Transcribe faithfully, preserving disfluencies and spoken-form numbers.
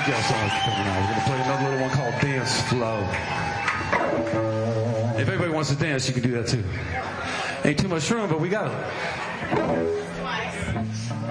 y'all so much for coming out. We're going to play another little one called Dance Flow. If anybody wants to dance, you can do that too. Ain't too much room, but we got it.